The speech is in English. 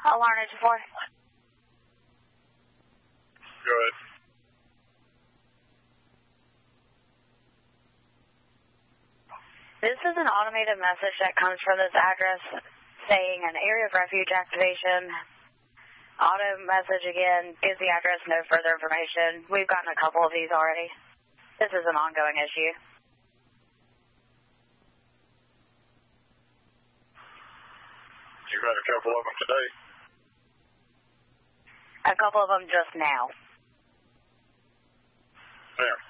Alarm 4. Go ahead. This is an automated message that comes from this address saying an area of refuge activation. Auto message again gives the address no further information. We've gotten a couple of these already. This is an ongoing issue. You've had a couple of them today? A couple of them just now. Yeah.